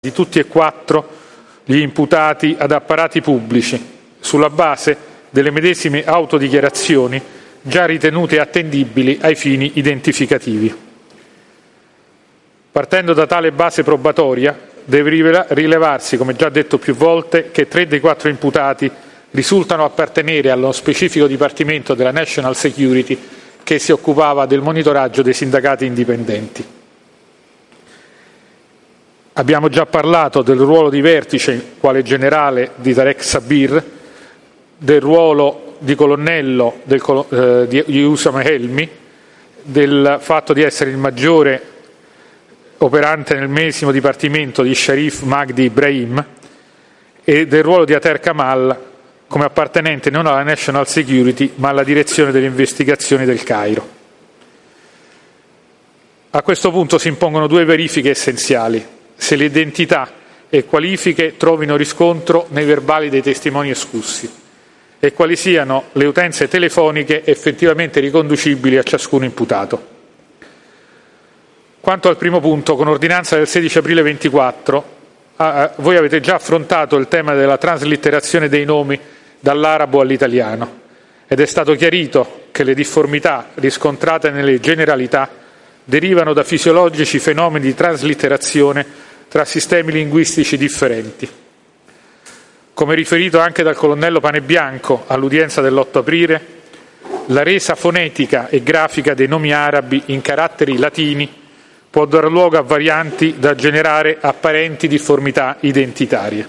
di tutti e quattro gli imputati ad apparati pubblici, sulla base delle medesime autodichiarazioni già ritenute attendibili ai fini identificativi. Partendo da tale base probatoria, deve rilevarsi, come già detto più volte, che 3 dei 4 imputati risultano appartenere allo specifico dipartimento della National Security che si occupava del monitoraggio dei sindacati indipendenti. Abbiamo già parlato del ruolo di vertice quale generale di Tarek Sabir, del ruolo di colonnello di Usama Helmi, del fatto di essere il maggiore operante nel medesimo dipartimento di Sharif Magdi Ibrahim e del ruolo di Ater Kamal come appartenente non alla National Security ma alla direzione delle investigazioni del Cairo. A questo punto si impongono 2 verifiche essenziali: se le identità e qualifiche trovino riscontro nei verbali dei testimoni escussi e quali siano le utenze telefoniche effettivamente riconducibili a ciascun imputato. Quanto al primo punto, con ordinanza del 16 aprile 24, voi avete già affrontato il tema della traslitterazione dei nomi dall'arabo all'italiano ed è stato chiarito che le difformità riscontrate nelle generalità derivano da fisiologici fenomeni di traslitterazione tra sistemi linguistici differenti. Come riferito anche dal colonnello Panebianco all'udienza dell'8 aprile, la resa fonetica e grafica dei nomi arabi in caratteri latini può dar luogo a varianti da generare apparenti difformità identitarie.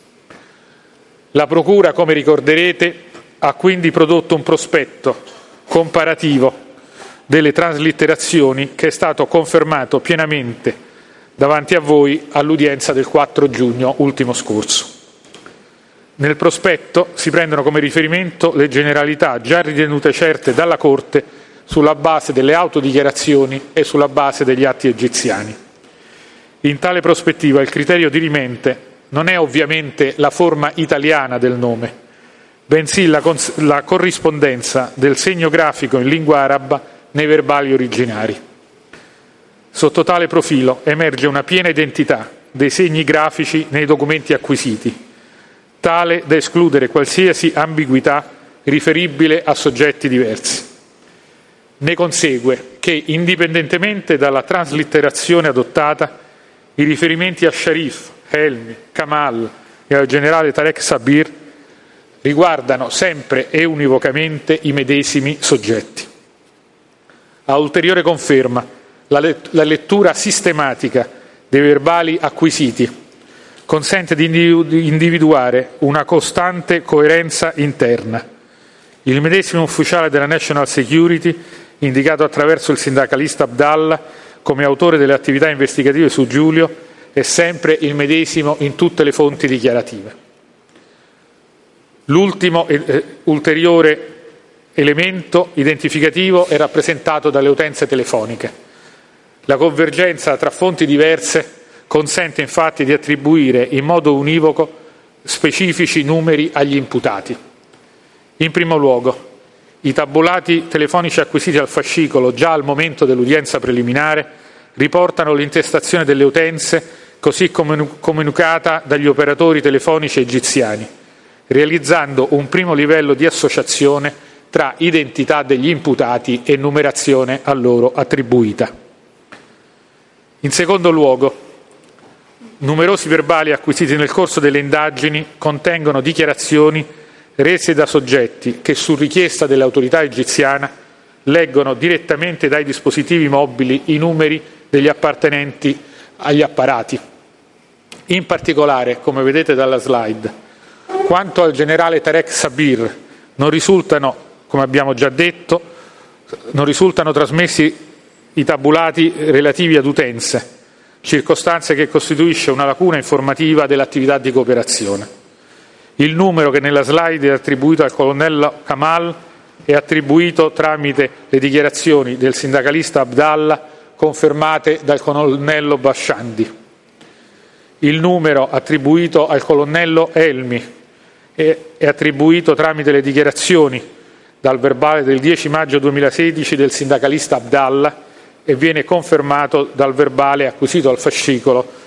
La Procura, come ricorderete, ha quindi prodotto un prospetto comparativo delle traslitterazioni che è stato confermato pienamente davanti a voi all'udienza del 4 giugno ultimo scorso. Nel prospetto si prendono come riferimento le generalità già ritenute certe dalla Corte sulla base delle autodichiarazioni e sulla base degli atti egiziani. In tale prospettiva il criterio dirimente non è ovviamente la forma italiana del nome, bensì la corrispondenza del segno grafico in lingua araba nei verbali originari. Sotto tale profilo emerge una piena identità dei segni grafici nei documenti acquisiti, tale da escludere qualsiasi ambiguità riferibile a soggetti diversi. Ne consegue che, indipendentemente dalla traslitterazione adottata, i riferimenti a Sharif, Helmi, Kamal e al generale Tarek Sabir riguardano sempre e univocamente i medesimi soggetti. A ulteriore conferma, la lettura sistematica dei verbali acquisiti consente di individuare una costante coerenza interna. Il medesimo ufficiale della National Security, indicato attraverso il sindacalista Abdallah come autore delle attività investigative su Giulio, è sempre il medesimo in tutte le fonti dichiarative. L'ultimo ulteriore elemento identificativo è rappresentato dalle utenze telefoniche. La convergenza tra fonti diverse consente infatti di attribuire in modo univoco specifici numeri agli imputati. In primo luogo, i tabulati telefonici acquisiti al fascicolo già al momento dell'udienza preliminare riportano l'intestazione delle utenze così come comunicata dagli operatori telefonici egiziani, realizzando un primo livello di associazione tra identità degli imputati e numerazione a loro attribuita. In secondo luogo, numerosi verbali acquisiti nel corso delle indagini contengono dichiarazioni rese da soggetti che, su richiesta dell'autorità egiziana, leggono direttamente dai dispositivi mobili i numeri degli appartenenti agli apparati. In particolare, come vedete dalla slide, quanto al generale Tarek Sabir non risultano, come abbiamo già detto, non risultano trasmessi i tabulati relativi ad utenze, circostanza che costituisce una lacuna informativa dell'attività di cooperazione. Il numero che nella slide è attribuito al colonnello Kamal è attribuito tramite le dichiarazioni del sindacalista Abdallah confermate dal colonnello Bashandi. Il numero attribuito al colonnello Helmi è attribuito tramite le dichiarazioni dal verbale del 10 maggio 2016 del sindacalista Abdallah e viene confermato dal verbale acquisito al fascicolo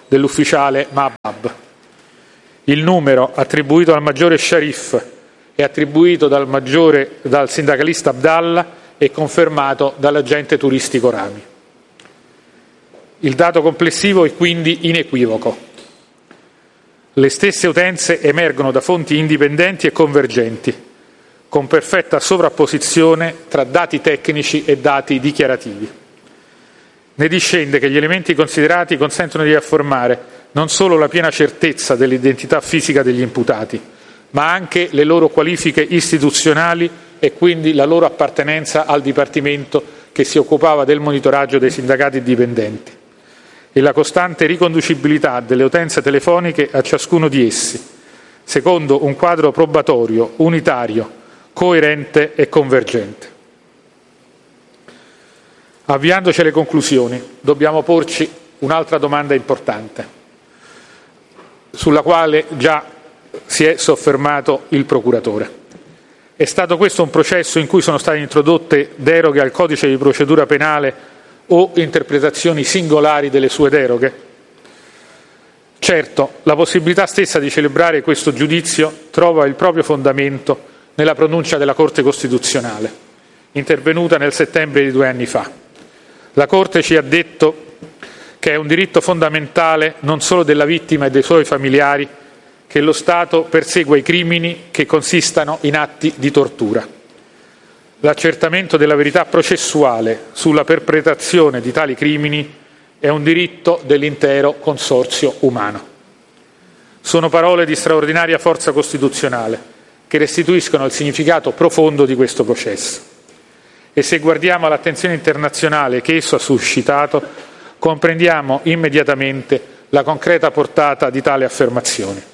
dell'ufficiale Mahbub. Il numero attribuito al maggiore Sharif e attribuito dal sindacalista Abdallah è confermato dall'agente turistico Rami. Il dato complessivo è quindi inequivoco. Le stesse utenze emergono da fonti indipendenti e convergenti, con perfetta sovrapposizione tra dati tecnici e dati dichiarativi. Ne discende che gli elementi considerati consentono di affermare non solo la piena certezza dell'identità fisica degli imputati, ma anche le loro qualifiche istituzionali e quindi la loro appartenenza al dipartimento che si occupava del monitoraggio dei sindacati dipendenti e la costante riconducibilità delle utenze telefoniche a ciascuno di essi, secondo un quadro probatorio, unitario, coerente e convergente. Avviandoci alle conclusioni, dobbiamo porci un'altra domanda importante, sulla quale già si è soffermato il procuratore. È stato questo un processo in cui sono state introdotte deroghe al codice di procedura penale o interpretazioni singolari delle sue deroghe? Certo, la possibilità stessa di celebrare questo giudizio trova il proprio fondamento nella pronuncia della Corte Costituzionale, intervenuta nel settembre di 2 anni fa. La Corte ci ha detto che è un diritto fondamentale non solo della vittima e dei suoi familiari che lo Stato persegua i crimini che consistano in atti di tortura. L'accertamento della verità processuale sulla perpetrazione di tali crimini è un diritto dell'intero consorzio umano. Sono parole di straordinaria forza costituzionale che restituiscono il significato profondo di questo processo. E se guardiamo all'attenzione internazionale che esso ha suscitato, comprendiamo immediatamente la concreta portata di tale affermazione.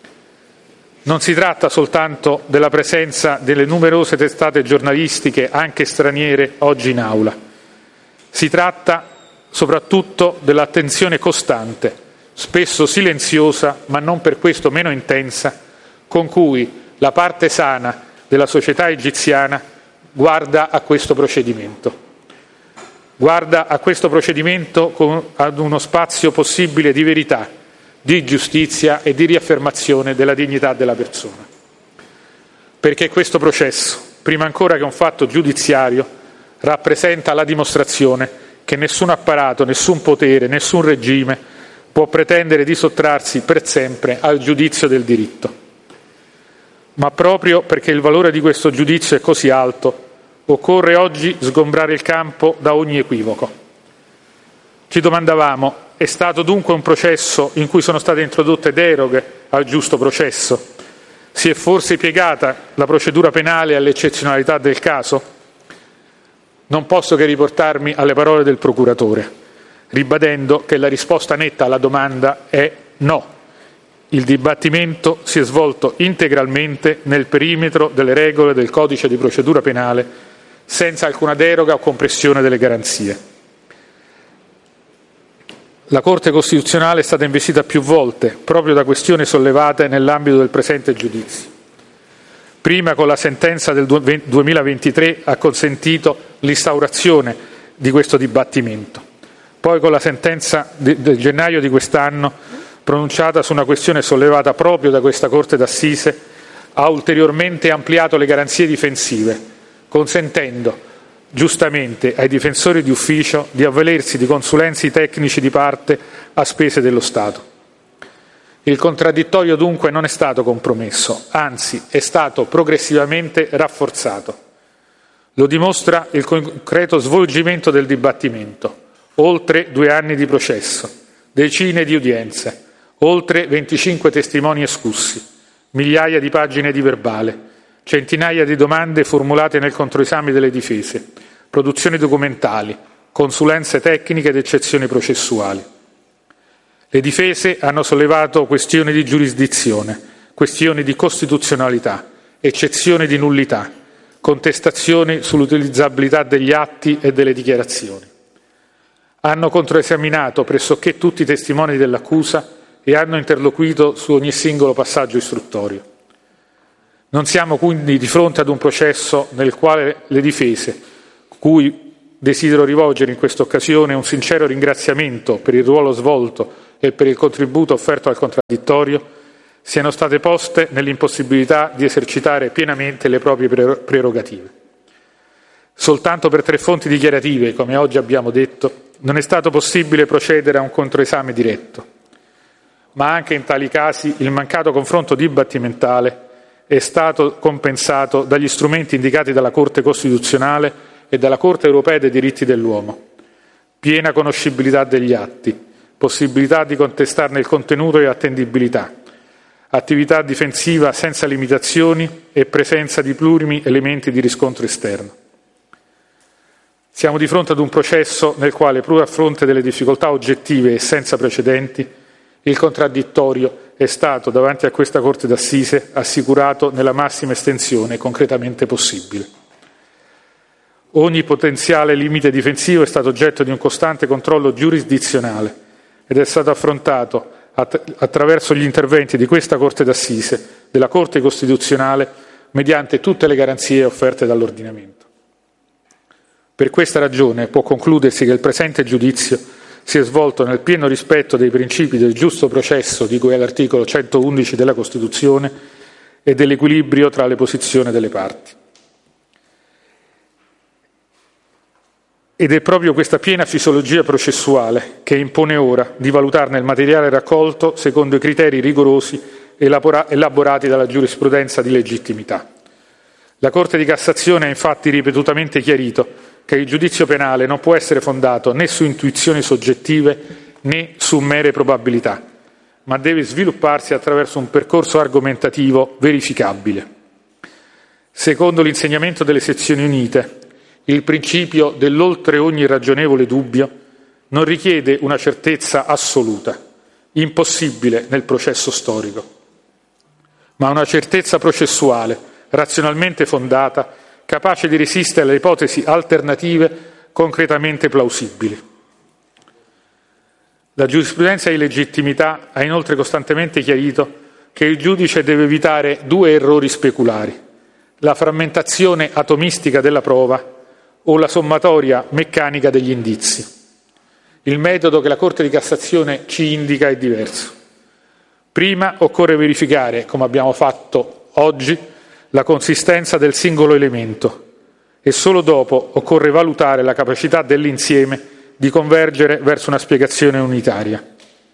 Non si tratta soltanto della presenza delle numerose testate giornalistiche, anche straniere, oggi in aula. Si tratta soprattutto dell'attenzione costante, spesso silenziosa, ma non per questo meno intensa, con cui la parte sana della società egiziana guarda a questo procedimento. Guarda a questo procedimento ad uno spazio possibile di verità, di giustizia e di riaffermazione della dignità della persona. Perché questo processo, prima ancora che un fatto giudiziario, rappresenta la dimostrazione che nessun apparato, nessun potere, nessun regime può pretendere di sottrarsi per sempre al giudizio del diritto. Ma proprio perché il valore di questo giudizio è così alto, occorre oggi sgombrare il campo da ogni equivoco. Ci domandavamo: è stato dunque un processo in cui sono state introdotte deroghe al giusto processo? Si è forse piegata la procedura penale all'eccezionalità del caso? Non posso che riportarmi alle parole del procuratore, ribadendo che la risposta netta alla domanda è no. Il dibattimento si è svolto integralmente nel perimetro delle regole del codice di procedura penale, senza alcuna deroga o compressione delle garanzie. La Corte Costituzionale è stata investita più volte proprio da questioni sollevate nell'ambito del presente giudizio. Prima, con la sentenza del 2023, ha consentito l'instaurazione di questo dibattimento. Poi, con la sentenza del gennaio di quest'anno, pronunciata su una questione sollevata proprio da questa Corte d'Assise, ha ulteriormente ampliato le garanzie difensive, consentendo giustamente ai difensori di ufficio di avvalersi di consulenzi tecnici di parte a spese dello Stato. Il contraddittorio dunque non è stato compromesso, anzi è stato progressivamente rafforzato. Lo dimostra il concreto svolgimento del dibattimento, oltre 2 anni di processo, decine di udienze, oltre 25 testimoni escussi, migliaia di pagine di verbale, centinaia di domande formulate nel controesame delle difese, produzioni documentali, consulenze tecniche ed eccezioni processuali. Le difese hanno sollevato questioni di giurisdizione, questioni di costituzionalità, eccezioni di nullità, contestazioni sull'utilizzabilità degli atti e delle dichiarazioni. Hanno controesaminato pressoché tutti i testimoni dell'accusa e hanno interloquito su ogni singolo passaggio istruttorio. Non siamo quindi di fronte ad un processo nel quale le difese, cui desidero rivolgere in questa occasione un sincero ringraziamento per il ruolo svolto e per il contributo offerto al contraddittorio, siano state poste nell'impossibilità di esercitare pienamente le proprie prerogative. Soltanto per 3 fonti dichiarative, come oggi abbiamo detto, non è stato possibile procedere a un controesame diretto, ma anche in tali casi il mancato confronto dibattimentale è stato compensato dagli strumenti indicati dalla Corte Costituzionale e dalla Corte Europea dei Diritti dell'Uomo: piena conoscibilità degli atti, possibilità di contestarne il contenuto e attendibilità, attività difensiva senza limitazioni e presenza di plurimi elementi di riscontro esterno. Siamo di fronte ad un processo nel quale, pur a fronte delle difficoltà oggettive e senza precedenti, il contraddittorio è stato, davanti a questa Corte d'Assise, assicurato nella massima estensione concretamente possibile. Ogni potenziale limite difensivo è stato oggetto di un costante controllo giurisdizionale ed è stato affrontato attraverso gli interventi di questa Corte d'Assise, della Corte Costituzionale, mediante tutte le garanzie offerte dall'ordinamento. Per questa ragione può concludersi che il presente giudizio si è svolto nel pieno rispetto dei principi del giusto processo di cui all'articolo 111 della Costituzione e dell'equilibrio tra le posizioni delle parti. Ed è proprio questa piena fisiologia processuale che impone ora di valutarne il materiale raccolto secondo i criteri rigorosi elaborati dalla giurisprudenza di legittimità. La Corte di Cassazione ha infatti ripetutamente chiarito che il giudizio penale non può essere fondato né su intuizioni soggettive né su mere probabilità, ma deve svilupparsi attraverso un percorso argomentativo verificabile. Secondo l'insegnamento delle sezioni unite, il principio dell'oltre ogni ragionevole dubbio non richiede una certezza assoluta, impossibile nel processo storico, ma una certezza processuale, razionalmente fondata, capace di resistere alle ipotesi alternative concretamente plausibili. La giurisprudenza di legittimità ha inoltre costantemente chiarito che il giudice deve evitare 2 errori speculari: la frammentazione atomistica della prova o la sommatoria meccanica degli indizi. Il metodo che la Corte di Cassazione ci indica è diverso. Prima occorre verificare, come abbiamo fatto oggi, la consistenza del singolo elemento e solo dopo occorre valutare la capacità dell'insieme di convergere verso una spiegazione unitaria.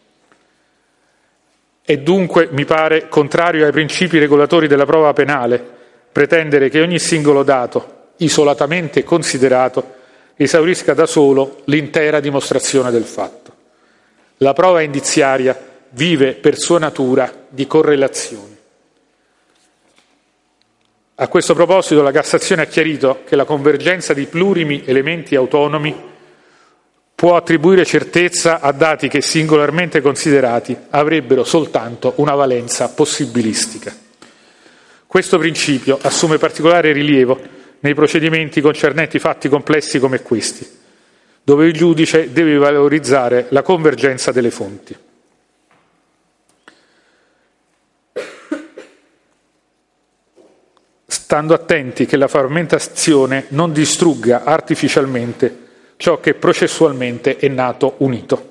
È dunque, mi pare, contrario ai principi regolatori della prova penale pretendere che ogni singolo dato, isolatamente considerato, esaurisca da solo l'intera dimostrazione del fatto. La prova indiziaria vive per sua natura di correlazioni. A questo proposito la Cassazione ha chiarito che la convergenza di plurimi elementi autonomi può attribuire certezza a dati che singolarmente considerati avrebbero soltanto una valenza possibilistica. Questo principio assume particolare rilievo nei procedimenti concernenti fatti complessi come questi, dove il giudice deve valorizzare la convergenza delle fonti. Stando attenti che la frammentazione non distrugga artificialmente ciò che processualmente è nato unito.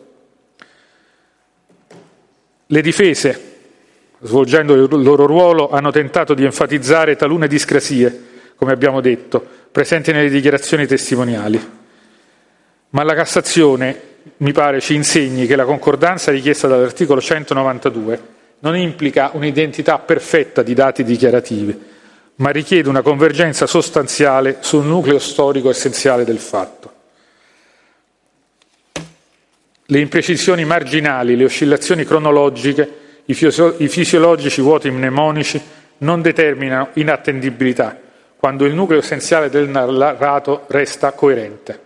Le difese, svolgendo il loro ruolo, hanno tentato di enfatizzare talune discrasie, come abbiamo detto, presenti nelle dichiarazioni testimoniali. Ma la Cassazione, mi pare, ci insegni che la concordanza richiesta dall'articolo 192 non implica un'identità perfetta di dati dichiarativi, ma richiede una convergenza sostanziale sul nucleo storico essenziale del fatto. Le imprecisioni marginali, le oscillazioni cronologiche, i fisiologici vuoti mnemonici non determinano inattendibilità quando il nucleo essenziale del narrato resta coerente.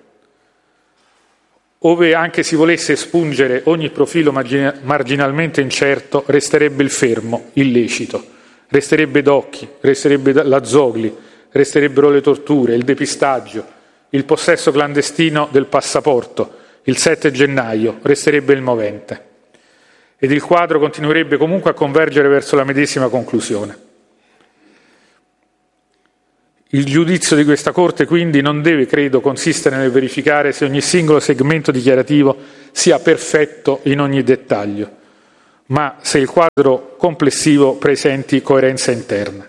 Ove anche si volesse espungere ogni profilo marginalmente incerto, resterebbe il fermo, illecito. Resterebbe Docchi, resterebbe Lazzogli, resterebbero le torture, il depistaggio, il possesso clandestino del passaporto, il 7 gennaio, resterebbe il movente. Ed il quadro continuerebbe comunque a convergere verso la medesima conclusione. Il giudizio di questa Corte, quindi, non deve, credo, consistere nel verificare se ogni singolo segmento dichiarativo sia perfetto in ogni dettaglio, ma se il quadro complessivo presenti coerenza interna.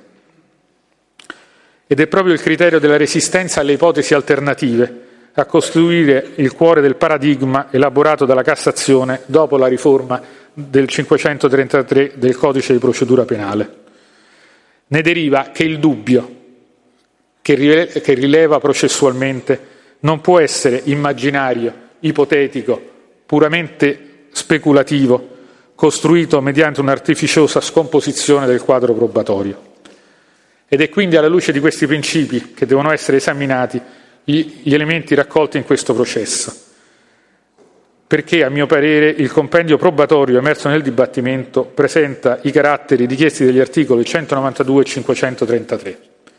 Ed è proprio il criterio della resistenza alle ipotesi alternative a costituire il cuore del paradigma elaborato dalla Cassazione dopo la riforma del 533 del Codice di procedura penale. Ne deriva che il dubbio che rileva processualmente non può essere immaginario, ipotetico, puramente speculativo, costruito mediante un'artificiosa scomposizione del quadro probatorio. Ed è quindi alla luce di questi principi che devono essere esaminati gli elementi raccolti in questo processo, perché, a mio parere, il compendio probatorio emerso nel dibattimento presenta i caratteri richiesti dagli articoli 192 e 533.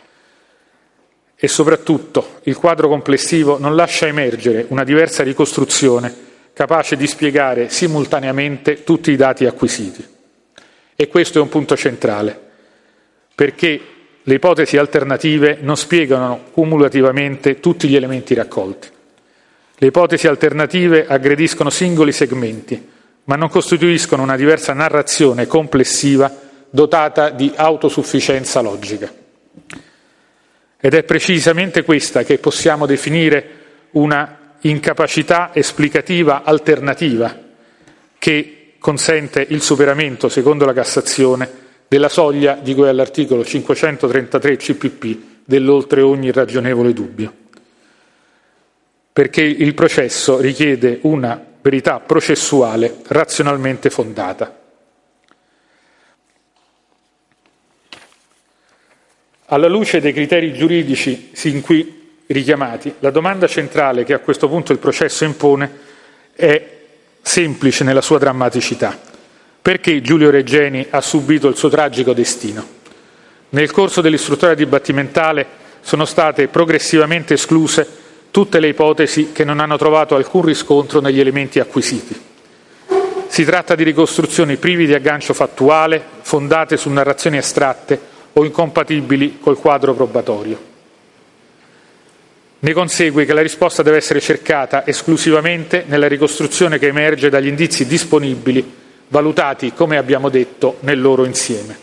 E soprattutto il quadro complessivo non lascia emergere una diversa ricostruzione capace di spiegare simultaneamente tutti i dati acquisiti. E questo è un punto centrale, perché le ipotesi alternative non spiegano cumulativamente tutti gli elementi raccolti. Le ipotesi alternative aggrediscono singoli segmenti, ma non costituiscono una diversa narrazione complessiva dotata di autosufficienza logica. Ed è precisamente questa che possiamo definire una incapacità esplicativa alternativa che consente il superamento, secondo la Cassazione, della soglia di cui all'articolo 533 CPP dell'oltre ogni ragionevole dubbio. Perché il processo richiede una verità processuale razionalmente fondata. Alla luce dei criteri giuridici sin qui richiamati, la domanda centrale che a questo punto il processo impone è semplice nella sua drammaticità. Perché Giulio Regeni ha subito il suo tragico destino? Nel corso dell'istruttoria dibattimentale sono state progressivamente escluse tutte le ipotesi che non hanno trovato alcun riscontro negli elementi acquisiti. Si tratta di ricostruzioni privi di aggancio fattuale, fondate su narrazioni astratte o incompatibili col quadro probatorio. Ne consegue che la risposta deve essere cercata esclusivamente nella ricostruzione che emerge dagli indizi disponibili, valutati, come abbiamo detto, nel loro insieme.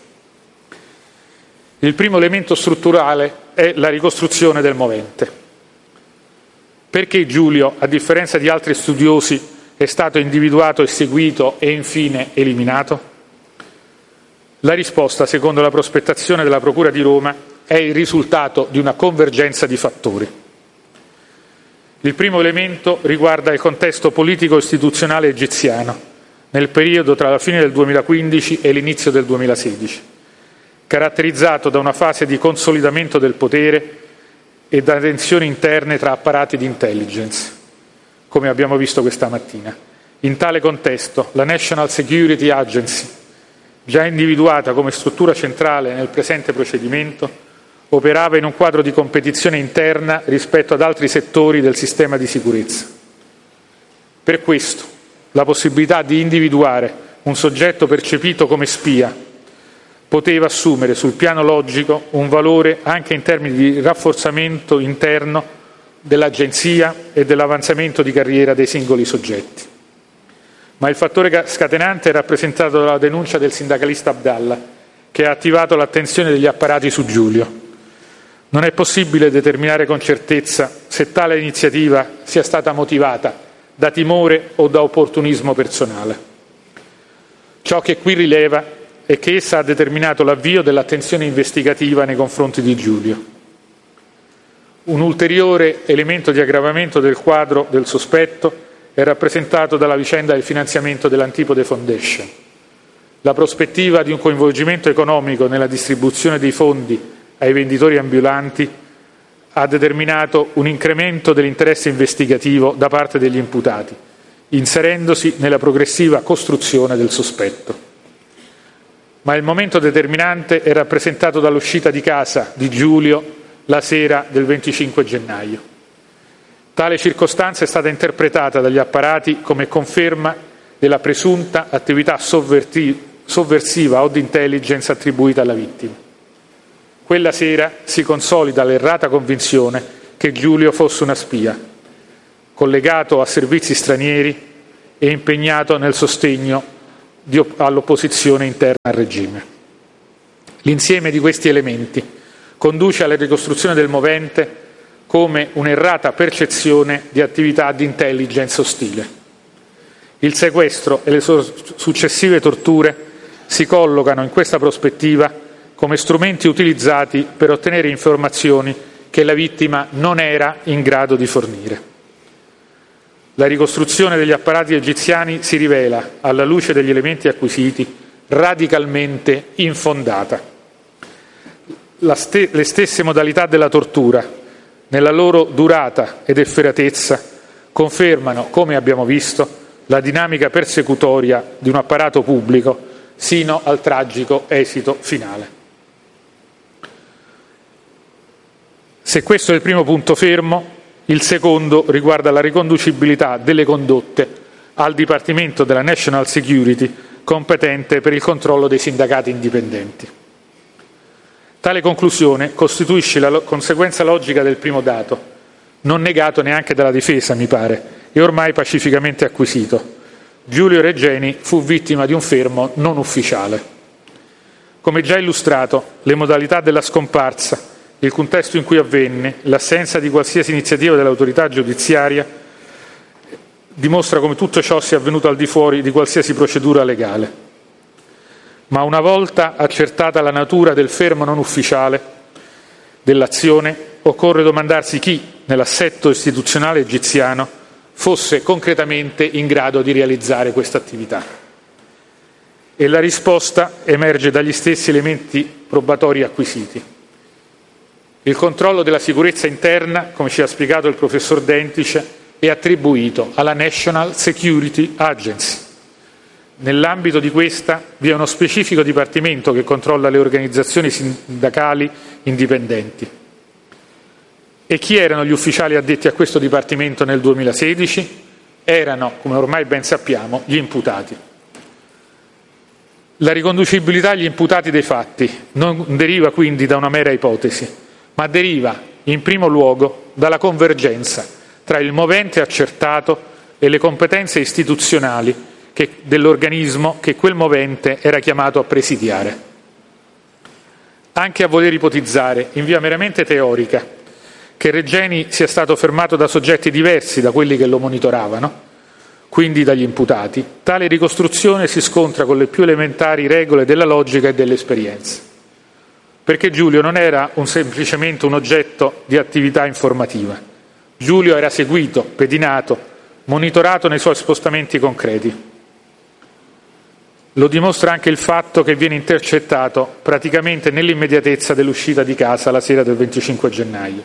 Il primo elemento strutturale è la ricostruzione del movente. Perché Giulio, a differenza di altri studiosi, è stato individuato, eseguito e infine eliminato? La risposta, secondo la prospettazione della Procura di Roma, è il risultato di una convergenza di fattori. Il primo elemento riguarda il contesto politico-istituzionale egiziano, nel periodo tra la fine del 2015 e l'inizio del 2016, caratterizzato da una fase di consolidamento del potere e da tensioni interne tra apparati di intelligence, come abbiamo visto questa mattina. In tale contesto, la National Security Agency, già individuata come struttura centrale nel presente procedimento, operava in un quadro di competizione interna rispetto ad altri settori del sistema di sicurezza. Per questo, la possibilità di individuare un soggetto percepito come spia poteva assumere sul piano logico un valore anche in termini di rafforzamento interno dell'agenzia e dell'avanzamento di carriera dei singoli soggetti. Ma il fattore scatenante è rappresentato dalla denuncia del sindacalista Abdallah, che ha attivato l'attenzione degli apparati su Giulio. Non è possibile determinare con certezza se tale iniziativa sia stata motivata da timore o da opportunismo personale. Ciò che qui rileva è che essa ha determinato l'avvio dell'attenzione investigativa nei confronti di Giulio. Un ulteriore elemento di aggravamento del quadro del sospetto è rappresentato dalla vicenda del finanziamento dell'Antipode Foundation. La prospettiva di un coinvolgimento economico nella distribuzione dei fondi ai venditori ambulanti ha determinato un incremento dell'interesse investigativo da parte degli imputati, inserendosi nella progressiva costruzione del sospetto. Ma il momento determinante è rappresentato dall'uscita di casa di Giulio la sera del 25 gennaio. Tale circostanza è stata interpretata dagli apparati come conferma della presunta attività sovversiva o di intelligence attribuita alla vittima. quella sera si consolida l'errata convinzione che Giulio fosse una spia, collegato a servizi stranieri e impegnato nel sostegno all'opposizione interna al regime. L'insieme di questi elementi conduce alla ricostruzione del movente come un'errata percezione di attività di intelligence ostile. Il sequestro e le successive torture si collocano in questa prospettiva come strumenti utilizzati per ottenere informazioni che la vittima non era in grado di fornire. La ricostruzione degli apparati egiziani si rivela, alla luce degli elementi acquisiti, radicalmente infondata. Le stesse modalità della tortura, nella loro durata ed efferatezza, confermano, come abbiamo visto, la dinamica persecutoria di un apparato pubblico sino al tragico esito finale. Se questo è il primo punto fermo, il secondo riguarda la riconducibilità delle condotte al Dipartimento della National Security competente per il controllo dei sindacati indipendenti. Tale conclusione costituisce la conseguenza logica del primo dato, non negato neanche dalla difesa, mi pare, e ormai pacificamente acquisito. Giulio Regeni fu vittima di un fermo non ufficiale. Come già illustrato, le modalità della scomparsa, il contesto in cui avvenne, l'assenza di qualsiasi iniziativa dell'autorità giudiziaria dimostra come tutto ciò sia avvenuto al di fuori di qualsiasi procedura legale. Ma una volta accertata la natura del fermo non ufficiale dell'azione, occorre domandarsi chi, nell'assetto istituzionale egiziano, fosse concretamente in grado di realizzare questa attività. E la risposta emerge dagli stessi elementi probatori acquisiti. Il controllo della sicurezza interna, come ci ha spiegato il professor Dentice, è attribuito alla National Security Agency. Nell'ambito di questa vi è uno specifico dipartimento che controlla le organizzazioni sindacali indipendenti. E chi erano gli ufficiali addetti a questo dipartimento nel 2016? Erano, come ormai ben sappiamo, gli imputati. La riconducibilità agli imputati dei fatti non deriva quindi da una mera ipotesi, ma deriva in primo luogo dalla convergenza tra il movente accertato e le competenze istituzionali dell'organismo che quel movente era chiamato a presidiare. Anche a voler ipotizzare, in via meramente teorica, che Regeni sia stato fermato da soggetti diversi da quelli che lo monitoravano, quindi dagli imputati, tale ricostruzione si scontra con le più elementari regole della logica e dell'esperienza. Perché Giulio non era semplicemente un oggetto di attività informativa. Giulio era seguito, pedinato, monitorato nei suoi spostamenti concreti. Lo dimostra anche il fatto che viene intercettato praticamente nell'immediatezza dell'uscita di casa la sera del 25 gennaio.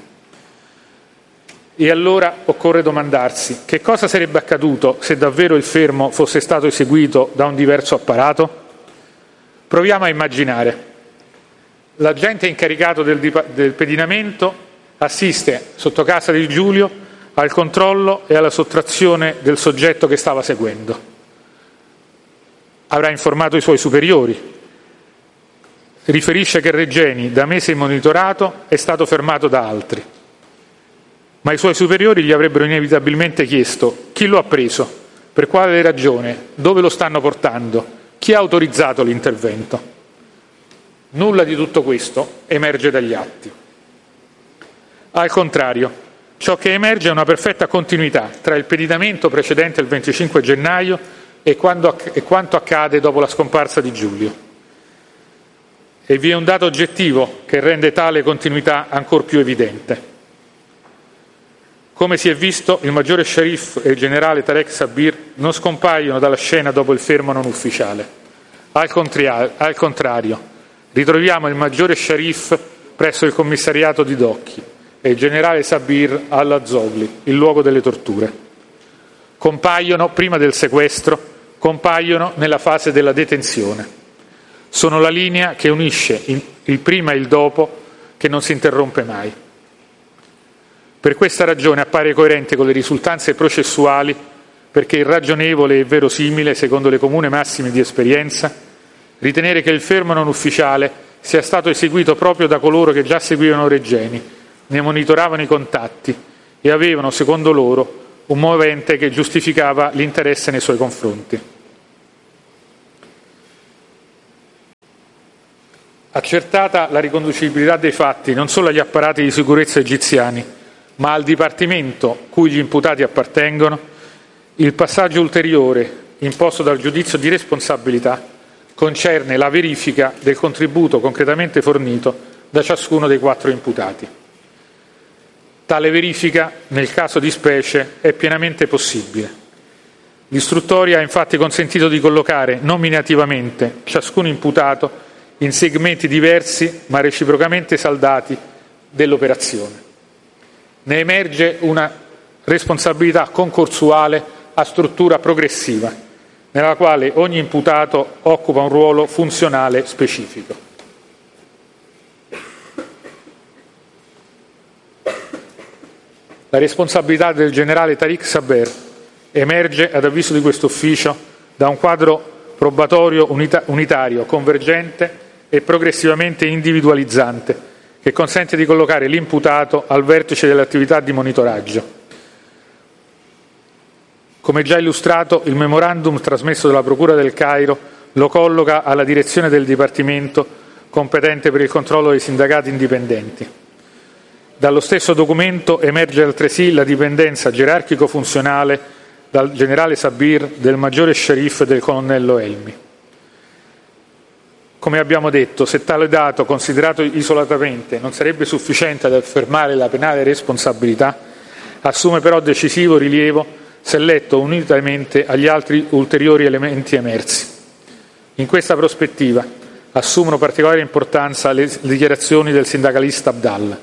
E allora occorre domandarsi che cosa sarebbe accaduto se davvero il fermo fosse stato eseguito da un diverso apparato? Proviamo a immaginare. L'agente incaricato del pedinamento assiste sotto casa di Giulio al controllo e alla sottrazione del soggetto che stava seguendo. Avrà informato i suoi superiori. Riferisce che Regeni, da mesi monitorato, è stato fermato da altri. Ma i suoi superiori gli avrebbero inevitabilmente chiesto chi lo ha preso, per quale ragione, dove lo stanno portando, chi ha autorizzato l'intervento. Nulla di tutto questo emerge dagli atti. Al contrario, ciò che emerge è una perfetta continuità tra il pedinamento precedente il 25 gennaio e quanto accade dopo la scomparsa di Giulio. E vi è un dato oggettivo che rende tale continuità ancor più evidente. Come si è visto, il maggiore sceriff e il generale Tarek Sabir non scompaiono dalla scena dopo il fermo non ufficiale. Al contrario, ritroviamo il maggiore sceriff presso il commissariato di Docchi e il generale Sabir all'Azogli, il luogo delle torture. Compaiono prima del sequestro, compaiono nella fase della detenzione. Sono la linea che unisce il prima e il dopo, che non si interrompe mai. Per questa ragione appare coerente con le risultanze processuali, perché è irragionevole e verosimile, secondo le comuni massime di esperienza, ritenere che il fermo non ufficiale sia stato eseguito proprio da coloro che già seguivano Regeni, ne monitoravano i contatti e avevano, secondo loro, un movente che giustificava l'interesse nei suoi confronti. Accertata la riconducibilità dei fatti non solo agli apparati di sicurezza egiziani, ma al dipartimento cui gli imputati appartengono, il passaggio ulteriore imposto dal giudizio di responsabilità concerne la verifica del contributo concretamente fornito da ciascuno dei 4 imputati. Tale verifica, nel caso di specie, è pienamente possibile. L'istruttoria ha infatti consentito di collocare nominativamente ciascun imputato in segmenti diversi ma reciprocamente saldati dell'operazione. Ne emerge una responsabilità concorsuale a struttura progressiva, nella quale ogni imputato occupa un ruolo funzionale specifico. La responsabilità del generale Tariq Saber emerge, ad avviso di questo ufficio, da un quadro probatorio unitario, convergente e progressivamente individualizzante, che consente di collocare l'imputato al vertice delle attività di monitoraggio. Come già illustrato, il memorandum trasmesso dalla Procura del Cairo lo colloca alla direzione del Dipartimento competente per il controllo dei sindacati indipendenti. Dallo stesso documento emerge altresì la dipendenza gerarchico-funzionale dal generale Sabir, del maggiore Sharif e del colonnello Elmi. Come abbiamo detto, se tale dato, considerato isolatamente, non sarebbe sufficiente ad affermare la penale responsabilità, assume però decisivo rilievo se letto unitamente agli altri ulteriori elementi emersi. In questa prospettiva assumono particolare importanza le dichiarazioni del sindacalista Abdallah,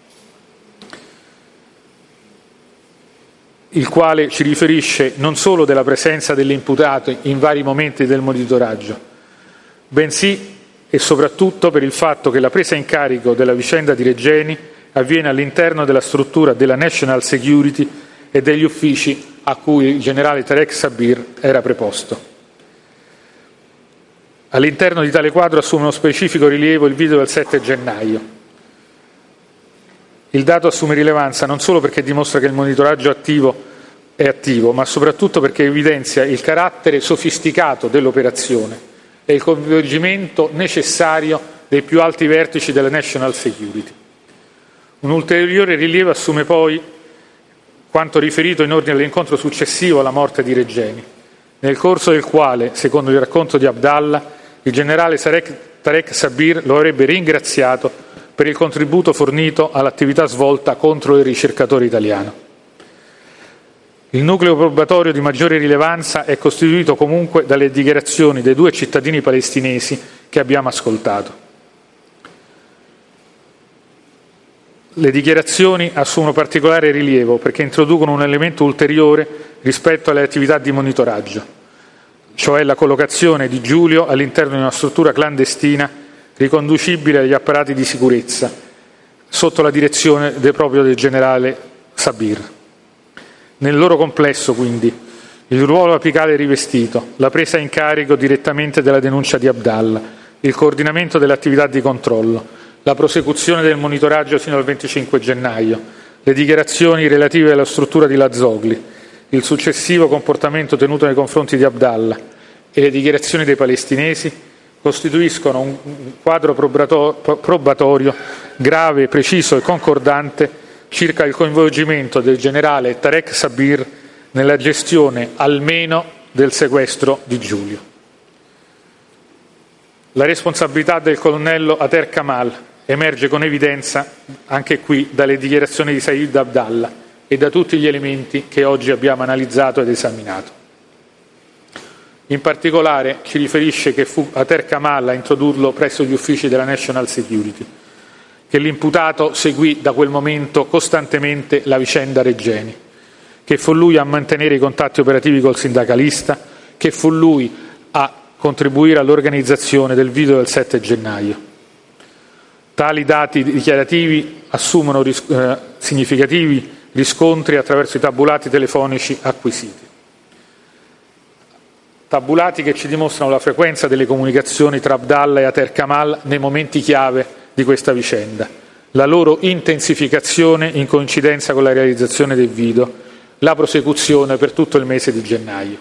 il quale ci riferisce non solo della presenza dell'imputato in vari momenti del monitoraggio, bensì e soprattutto per il fatto che la presa in carico della vicenda di Regeni avviene all'interno della struttura della National Security e degli uffici a cui il generale Tarek Sabir era preposto. All'interno di tale quadro assume uno specifico rilievo il video del 7 gennaio. Il dato assume rilevanza non solo perché dimostra che il monitoraggio è attivo, ma soprattutto perché evidenzia il carattere sofisticato dell'operazione e il coinvolgimento necessario dei più alti vertici della National Security. Un ulteriore rilievo assume poi quanto riferito in ordine all'incontro successivo alla morte di Regeni, nel corso del quale, secondo il racconto di Abdallah, il generale Tarek Sabir lo avrebbe ringraziato per il contributo fornito all'attività svolta contro il ricercatore italiano. Il nucleo probatorio di maggiore rilevanza è costituito comunque dalle dichiarazioni dei 2 cittadini palestinesi che abbiamo ascoltato. Le dichiarazioni assumono particolare rilievo perché introducono un elemento ulteriore rispetto alle attività di monitoraggio, cioè la collocazione di Giulio all'interno di una struttura clandestina riconducibile agli apparati di sicurezza, sotto la direzione proprio del generale Sabir. Nel loro complesso, quindi, il ruolo apicale rivestito, la presa in carico direttamente della denuncia di Abdallah, il coordinamento delle attività di controllo, la prosecuzione del monitoraggio fino al 25 gennaio, le dichiarazioni relative alla struttura di Lazzogli, il successivo comportamento tenuto nei confronti di Abdallah e le dichiarazioni dei palestinesi costituiscono un quadro probatorio grave, preciso e concordante circa il coinvolgimento del generale Tarek Sabir nella gestione almeno del sequestro di Giulio. La responsabilità del colonnello Ater Kamal emerge con evidenza anche qui dalle dichiarazioni di Said Abdallah e da tutti gli elementi che oggi abbiamo analizzato ed esaminato. In particolare ci riferisce che fu Ater Kamal a introdurlo presso gli uffici della National Security, che l'imputato seguì da quel momento costantemente la vicenda Regeni, che fu lui a mantenere i contatti operativi col sindacalista, che fu lui a contribuire all'organizzazione del video del 7 gennaio. Tali dati dichiarativi assumono significativi riscontri attraverso i tabulati telefonici acquisiti. Tabulati che ci dimostrano la frequenza delle comunicazioni tra Abdallah e Ater Kamal nei momenti chiave di questa vicenda, la loro intensificazione in coincidenza con la realizzazione del video, la prosecuzione per tutto il mese di gennaio.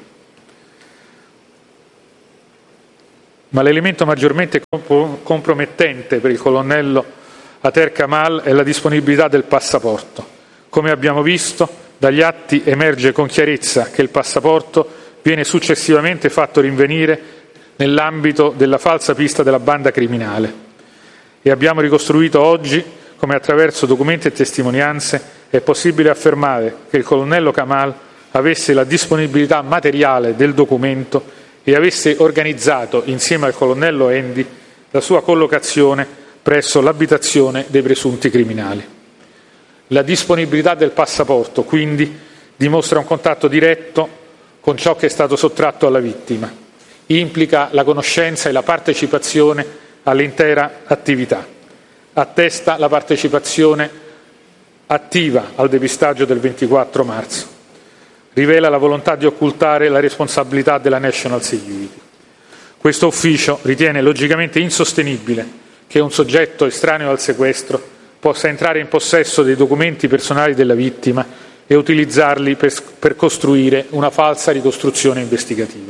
Ma l'elemento maggiormente compromettente per il colonnello Ater Kamal è la disponibilità del passaporto. Come abbiamo visto, dagli atti emerge con chiarezza che il passaporto viene successivamente fatto rinvenire nell'ambito della falsa pista della banda criminale e abbiamo ricostruito oggi come attraverso documenti e testimonianze è possibile affermare che il colonnello Kamal avesse la disponibilità materiale del documento e avesse organizzato, insieme al colonnello Endi, la sua collocazione presso l'abitazione dei presunti criminali. La disponibilità del passaporto, quindi, dimostra un contatto diretto con ciò che è stato sottratto alla vittima. Implica la conoscenza e la partecipazione all'intera attività. Attesta la partecipazione attiva al depistaggio del 24 marzo. Rivela la volontà di occultare la responsabilità della National Security. Questo ufficio ritiene logicamente insostenibile che un soggetto estraneo al sequestro possa entrare in possesso dei documenti personali della vittima e utilizzarli per costruire una falsa ricostruzione investigativa.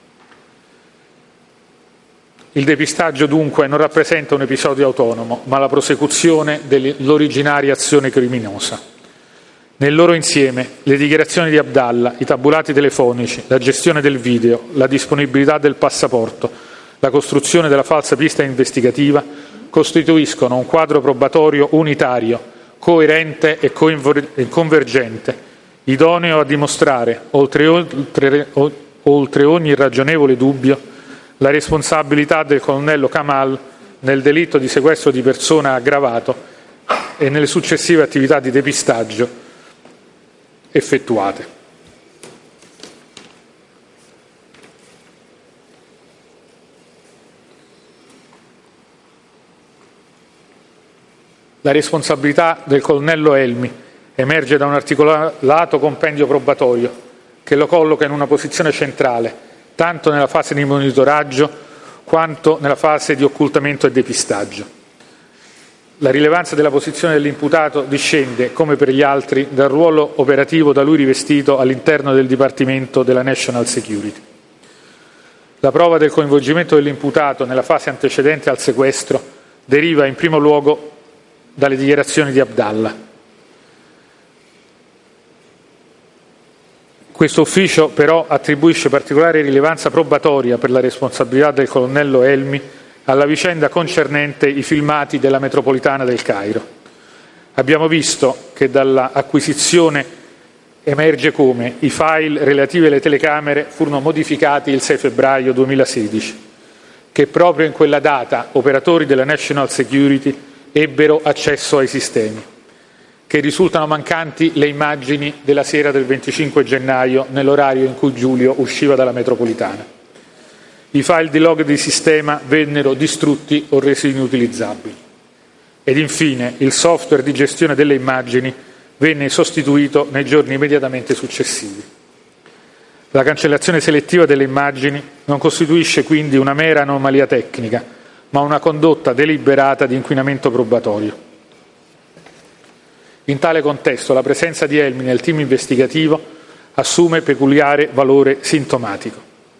Il depistaggio dunque non rappresenta un episodio autonomo, ma la prosecuzione dell'originaria azione criminosa. Nel loro insieme, le dichiarazioni di Abdallah, i tabulati telefonici, la gestione del video, la disponibilità del passaporto, la costruzione della falsa pista investigativa costituiscono un quadro probatorio unitario, coerente e convergente, idoneo a dimostrare, oltre ogni ragionevole dubbio, la responsabilità del colonnello Kamal nel delitto di sequestro di persona aggravato e nelle successive attività di depistaggio effettuate. La responsabilità del colonnello Helmi emerge da un articolato compendio probatorio che lo colloca in una posizione centrale, tanto nella fase di monitoraggio quanto nella fase di occultamento e depistaggio. La rilevanza della posizione dell'imputato discende, come per gli altri, dal ruolo operativo da lui rivestito all'interno del Dipartimento della National Security. La prova del coinvolgimento dell'imputato nella fase antecedente al sequestro deriva in primo luogo dalle dichiarazioni di Abdallah. Questo ufficio però attribuisce particolare rilevanza probatoria per la responsabilità del colonnello Helmi alla vicenda concernente i filmati della metropolitana del Cairo. Abbiamo visto che dall'acquisizione emerge come i file relativi alle telecamere furono modificati il 6 febbraio 2016, che proprio in quella data operatori della National Security ebbero accesso ai sistemi, che risultano mancanti le immagini della sera del 25 gennaio nell'orario in cui Giulio usciva dalla metropolitana. I file di log di sistema vennero distrutti o resi inutilizzabili. Ed infine il software di gestione delle immagini venne sostituito nei giorni immediatamente successivi. La cancellazione selettiva delle immagini non costituisce quindi una mera anomalia tecnica, ma una condotta deliberata di inquinamento probatorio. In tale contesto la presenza di Helmi nel team investigativo assume peculiare valore sintomatico.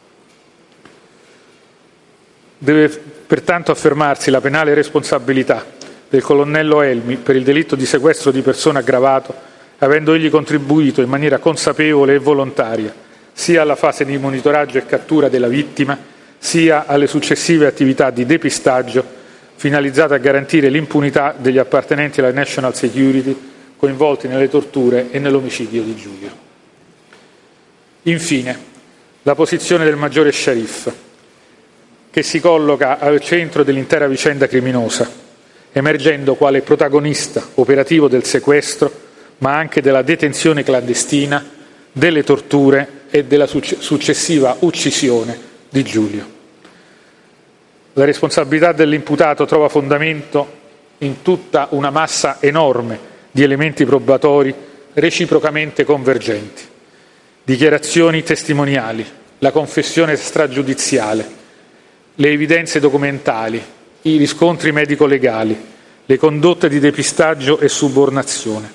Deve pertanto affermarsi la penale responsabilità del colonnello Helmi per il delitto di sequestro di persona aggravato, avendo egli contribuito in maniera consapevole e volontaria sia alla fase di monitoraggio e cattura della vittima, sia alle successive attività di depistaggio finalizzate a garantire l'impunità degli appartenenti alla National Security coinvolti nelle torture e nell'omicidio di Giulio. Infine, la posizione del maggiore Sharif, che si colloca al centro dell'intera vicenda criminosa, emergendo quale protagonista operativo del sequestro, ma anche della detenzione clandestina, delle torture e della successiva uccisione di Giulio. La responsabilità dell'imputato trova fondamento in tutta una massa enorme di elementi probatori reciprocamente convergenti, dichiarazioni testimoniali, la confessione stragiudiziale, le evidenze documentali, i riscontri medico-legali, le condotte di depistaggio e subornazione,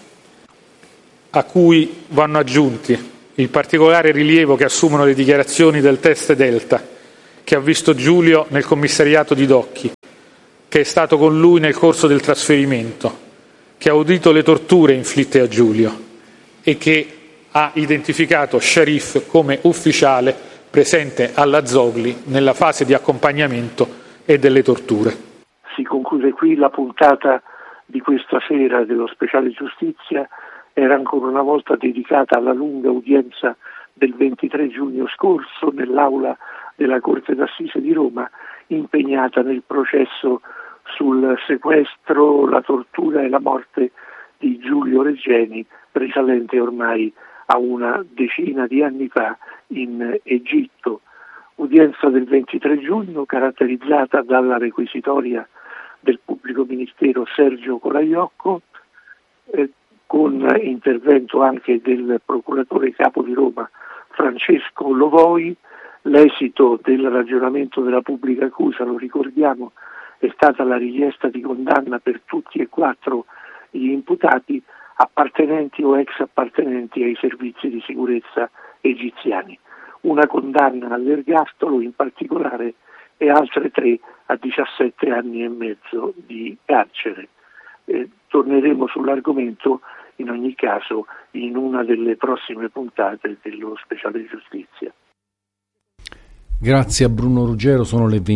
a cui vanno aggiunti il particolare rilievo che assumono le dichiarazioni del test Delta, che ha visto Giulio nel commissariato di Docchi, che è stato con lui nel corso del trasferimento, che ha udito le torture inflitte a Giulio e che ha identificato Sharif come ufficiale presente alla Zogli nella fase di accompagnamento e delle torture. Si conclude qui la puntata di questa sera dello Speciale Giustizia. Era ancora una volta dedicata alla lunga udienza del 23 giugno scorso nell'aula della Corte d'Assise di Roma, impegnata nel processo sul sequestro, la tortura e la morte di Giulio Regeni, risalente ormai a una decina di anni fa in Egitto. Udienza del 23 giugno caratterizzata dalla requisitoria del pubblico ministero Sergio Colaiocco, con intervento anche del procuratore capo di Roma Francesco Lovoi. L'esito del ragionamento della pubblica accusa, lo ricordiamo, è stata la richiesta di condanna per tutti e 4 gli imputati, appartenenti o ex appartenenti ai servizi di sicurezza egiziani. Una condanna all'ergastolo in particolare e altre 3 a 17 anni e mezzo di carcere. Torneremo sull'argomento in ogni caso in una delle prossime puntate dello Speciale Giustizia. Grazie a Bruno Ruggero, sono le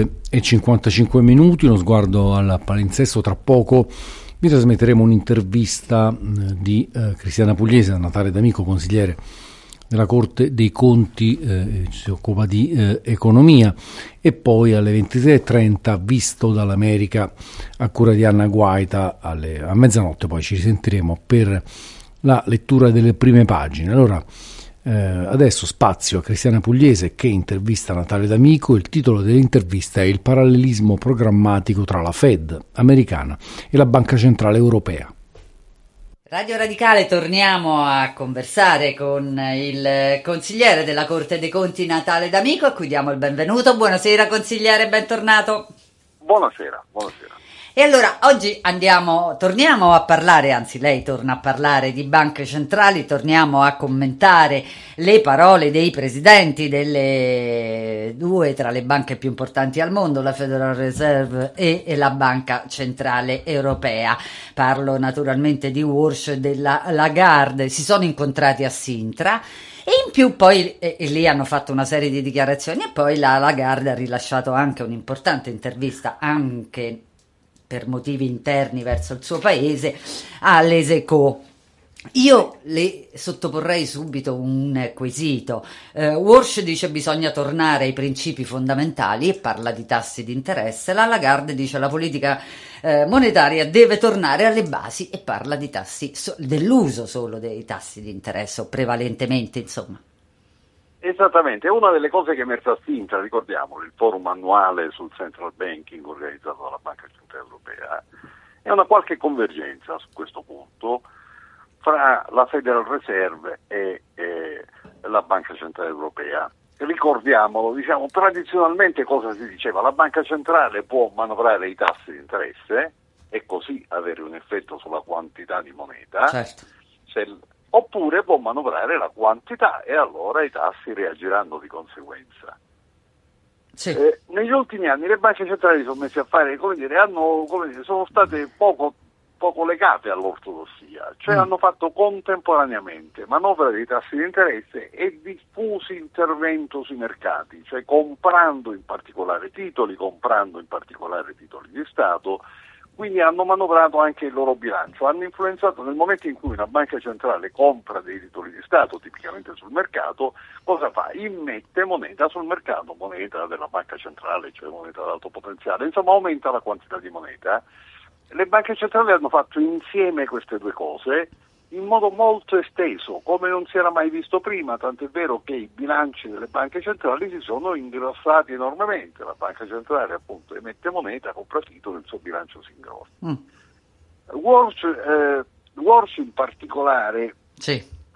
22:55, uno sguardo al palinsesto. Tra poco vi trasmetteremo un'intervista di Cristiana Pugliese, Natale D'Amico, consigliere della Corte dei Conti, si occupa di economia, e poi alle 23:30 Visto dall'America a cura di Anna Guaita, a mezzanotte poi ci risentiremo per la lettura delle prime pagine. Allora adesso spazio a Cristiana Pugliese che intervista Natale D'Amico. Il titolo dell'intervista è Il parallelismo programmatico tra la Fed americana e la Banca Centrale Europea. Radio Radicale, torniamo a conversare con il consigliere della Corte dei Conti Natale D'Amico, a cui diamo il benvenuto. Buonasera consigliere, bentornato. Buonasera. E allora oggi torniamo a parlare, anzi lei torna a parlare di banche centrali, torniamo a commentare le parole dei presidenti delle 2 tra le banche più importanti al mondo, la Federal Reserve e la Banca Centrale Europea. Parlo naturalmente di Walsh e della Lagarde. Si sono incontrati a Sintra e in più poi lì hanno fatto una serie di dichiarazioni, e poi la Lagarde ha rilasciato anche un'importante intervista, anche per motivi interni verso il suo paese, all'Es Echos. Io le sottoporrei subito un quesito. Walsh dice bisogna tornare ai principi fondamentali e parla di tassi di interesse. La Lagarde dice la politica monetaria deve tornare alle basi e parla di tassi dell'uso solo dei tassi di interesse, o prevalentemente, insomma. Esattamente, una delle cose che è emersa a Sintra, ricordiamolo, il forum annuale sul central banking organizzato dalla Banca Centrale Europea, è una qualche convergenza su questo punto fra la Federal Reserve e la Banca Centrale Europea. Ricordiamolo, tradizionalmente cosa si diceva? La Banca Centrale può manovrare i tassi di interesse e così avere un effetto sulla quantità di moneta. Certo. Oppure può manovrare la quantità e allora i tassi reagiranno di conseguenza. Sì. Negli ultimi anni le banche centrali sono messe a fare, sono state poco legate all'ortodossia, cioè hanno fatto contemporaneamente manovra dei tassi di interesse e diffusi intervento sui mercati, cioè comprando in particolare titoli di Stato. Quindi hanno manovrato anche il loro bilancio, hanno influenzato nel momento in cui una banca centrale compra dei titoli di Stato, tipicamente sul mercato, cosa fa? Immette moneta sul mercato, moneta della banca centrale, cioè moneta d'alto potenziale, insomma aumenta la quantità di moneta. Le banche centrali hanno fatto insieme queste due cose in modo molto esteso, come non si era mai visto prima, tant'è vero che i bilanci delle banche centrali si sono ingrossati enormemente. La banca centrale appunto emette moneta, compra titoli, il suo bilancio si ingrossa. Walsh in particolare sì.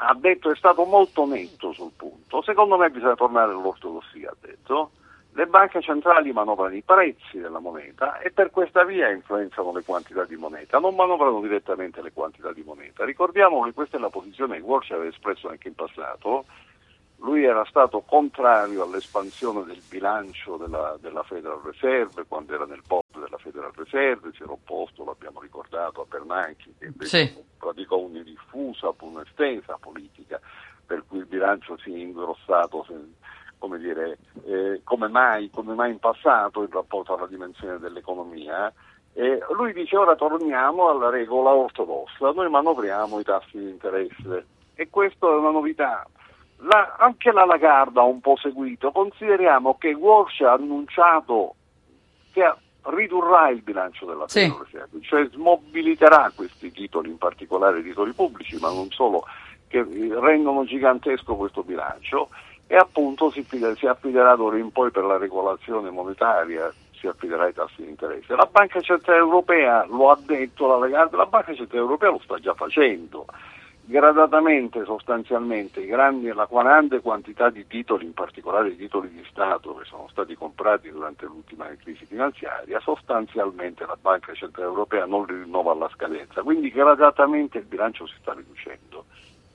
ha detto, è stato molto netto sul punto. Secondo me bisogna tornare all'ortodossia, ha detto. Le banche centrali manovrano i prezzi della moneta e per questa via influenzano le quantità di moneta, non manovrano direttamente le quantità di moneta. Ricordiamo che questa è la posizione che Walsh aveva espresso anche in passato. Lui era stato contrario all'espansione del bilancio della Federal Reserve quando era nel board della Federal Reserve, si era opposto, l'abbiamo ricordato, a Bernanke, che invece praticò una diffusa, un'estensa politica per cui il bilancio si è ingrossato, come dire, come mai in passato in rapporto alla dimensione dell'economia. Lui dice: ora torniamo alla regola ortodossa, noi manovriamo i tassi di interesse, e questa è una novità. Anche la Lagarde ha un po' seguito. Consideriamo che Walsh ha annunciato che ridurrà il bilancio della Federal Reserve, cioè smobiliterà questi titoli, in particolare i titoli pubblici, ma non solo, che rendono gigantesco questo bilancio, e appunto si affiderà d'ora in poi per la regolazione monetaria, si affiderà ai tassi di interesse. La Banca Centrale Europea lo ha detto, la Lagarde, la Banca Centrale Europea lo sta già facendo. Gradatamente, sostanzialmente, la grande quantità di titoli, in particolare i titoli di Stato che sono stati comprati durante l'ultima crisi finanziaria, sostanzialmente la Banca Centrale Europea non li rinnova alla scadenza, quindi gradatamente il bilancio si sta riducendo.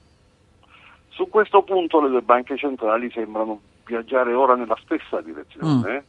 Su questo punto le due banche centrali sembrano viaggiare ora nella stessa direzione.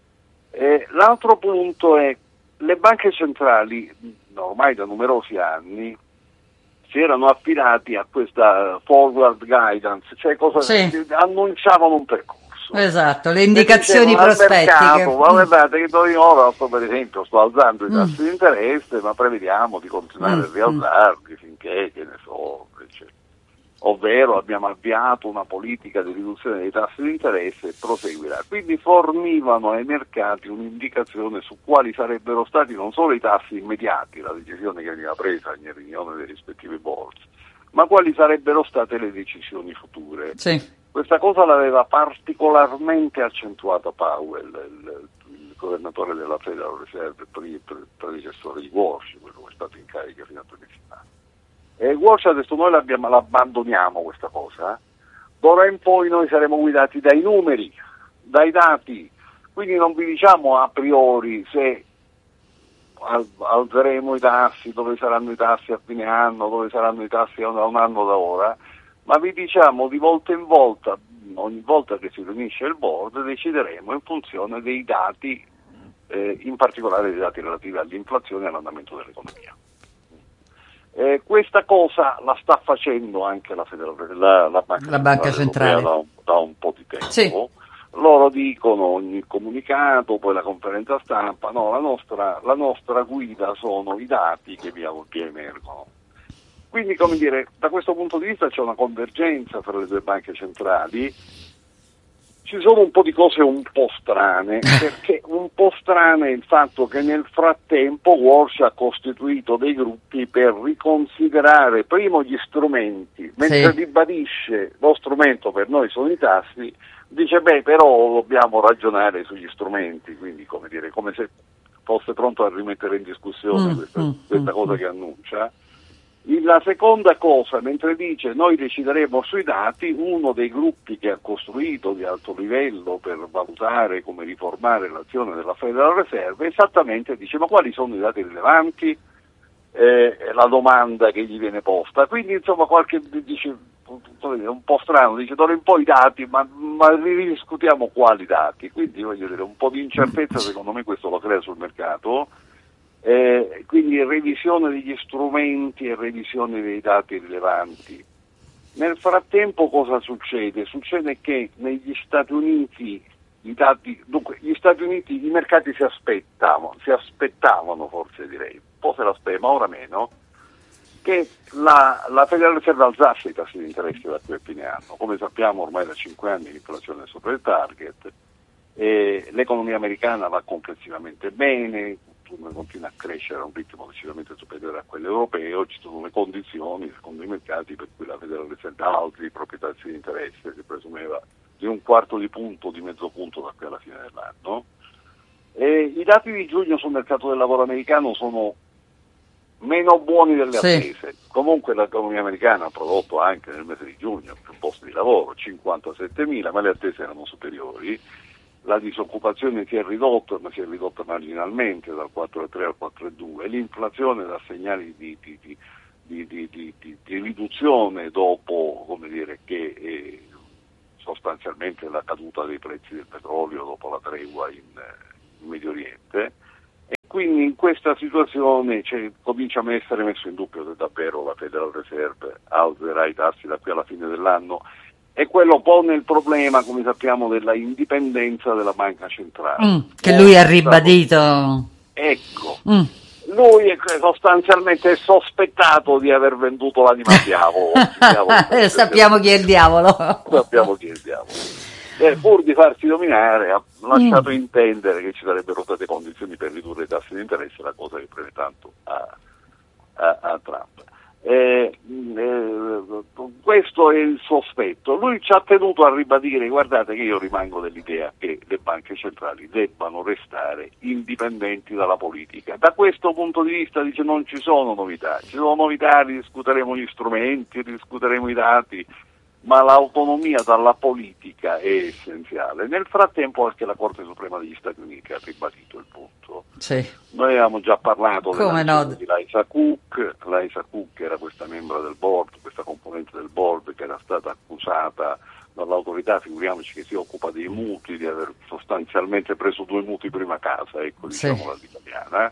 L'altro punto è: le banche centrali ormai da numerosi anni si erano affidati a questa forward guidance, cioè annunciavano un percorso. Esatto, le indicazioni prospettiche. Ma guardate che noi ora per esempio sto alzando i tassi di interesse, ma prevediamo di continuare a rialzarli finché, che ne so, eccetera. Ovvero abbiamo avviato una politica di riduzione dei tassi di interesse e proseguirà. Quindi fornivano ai mercati un'indicazione su quali sarebbero stati non solo i tassi immediati, la decisione che veniva presa in riunione dei rispettivi board, ma quali sarebbero state le decisioni future. Questa cosa l'aveva particolarmente accentuata Powell, il governatore della Federal Reserve, predecessore di Walsh, quello che è stato in carica fino a 2 mesi fa. E Walsh ha detto: noi l'abbandoniamo questa cosa, d'ora in poi noi saremo guidati dai numeri, dai dati, quindi non vi diciamo a priori se alzeremo i tassi, dove saranno i tassi a fine anno, dove saranno i tassi a un anno da ora, ma vi diciamo di volta in volta, ogni volta che si riunisce il board decideremo in funzione dei dati, in particolare dei dati relativi all'inflazione e all'andamento dell'economia. Questa cosa la sta facendo anche la Banca Centrale da un po' di tempo. Loro dicono ogni comunicato, poi la conferenza stampa, no, la nostra guida sono i dati che emergono. Quindi, come dire, da questo punto di vista c'è una convergenza fra le due banche centrali. Ci sono un po' di cose un po' strane, perché un po' strane è il fatto che nel frattempo Walsh ha costituito dei gruppi per riconsiderare primo gli strumenti, mentre ribadisce lo strumento per noi sono i tassi, dice però dobbiamo ragionare sugli strumenti, quindi come se fosse pronto a rimettere in discussione questa cosa che annuncia. La seconda cosa, mentre dice noi decideremo sui dati, uno dei gruppi che ha costruito di alto livello per valutare come riformare l'azione della Federal Reserve esattamente dice: ma quali sono i dati rilevanti? La domanda che gli viene posta. Quindi insomma qualche dice un po' strano, dice d'ora in poi i dati, ma ridiscutiamo quali dati. Quindi voglio dire, un po' di incertezza secondo me questo lo crea sul mercato. Quindi revisione degli strumenti e revisione dei dati rilevanti. Nel frattempo cosa succede? Succede che negli Stati Uniti i mercati si aspettavano forse direi, un po' se l'aspettavano, ora meno, che la Federal Reserve alzasse i tassi di interesse da qui a fine anno. Come sappiamo ormai da 5 anni l'inflazione è sopra il target, l'economia americana va complessivamente bene, continua a crescere a un ritmo decisamente superiore a quello europeo. Ci sono le condizioni secondo i mercati per cui la Federal Reserve alzi i propri tassi di interesse, si presumeva di 1/4 punto, di mezzo punto da qui alla fine dell'anno. I dati di giugno sul mercato del lavoro americano sono meno buoni delle Sì. attese. Comunque l'economia americana ha prodotto anche nel mese di giugno più posti di lavoro, 57.000, ma le attese erano superiori. La disoccupazione si è ridotta, ma si è ridotta marginalmente dal 4,3 al 4,2. L'inflazione dà segnali di riduzione dopo, come dire, che sostanzialmente la caduta dei prezzi del petrolio dopo la tregua in Medio Oriente. E quindi in questa situazione comincia a essere messo in dubbio se davvero la Federal Reserve alzerà i tassi da qui alla fine dell'anno, e quello pone il problema, come sappiamo, della indipendenza della banca centrale. Che lui ha ribadito. Ecco, lui sostanzialmente è sospettato di aver venduto l'anima al diavolo. Sappiamo chi è il diavolo. Sappiamo chi è il diavolo. Pur di farsi dominare ha lasciato intendere che ci sarebbero state condizioni per ridurre i tassi di interesse, la cosa che preme tanto a Trump. Questo è il sospetto. Lui ci ha tenuto a ribadire: guardate che io rimango dell'idea che le banche centrali debbano restare indipendenti dalla politica. Da questo punto di vista dice non ci sono novità, discuteremo gli strumenti, discuteremo i dati, ma l'autonomia dalla politica è essenziale. Nel frattempo anche la Corte Suprema degli Stati Uniti ha ribadito il punto. Sì. Noi avevamo già parlato di Liza Cook. Liza Cook era questa membra del board, questa componente del board che era stata accusata dall'autorità, figuriamoci, che si occupa dei mutui, di aver sostanzialmente preso 2 mutui prima casa, ecco, diciamola all'italiana.